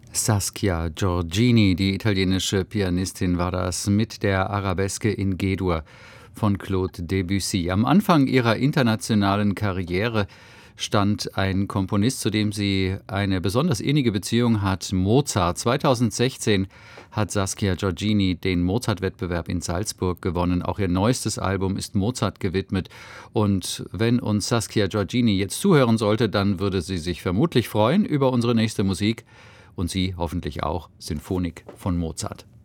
Saskia Giorgini, die italienische Pianistin, war das mit der Arabeske in G-Dur von Claude Debussy. Am Anfang ihrer internationalen Karriere stand ein Komponist, zu dem sie eine besonders innige Beziehung hat, Mozart. 2016 hat Saskia Giorgini den Mozart-Wettbewerb in Salzburg gewonnen. Auch ihr neuestes Album ist Mozart gewidmet. Und wenn uns Saskia Giorgini jetzt zuhören sollte, dann würde sie sich vermutlich freuen über unsere nächste Musik. Und Sie hoffentlich auch, Sinfonik von Mozart.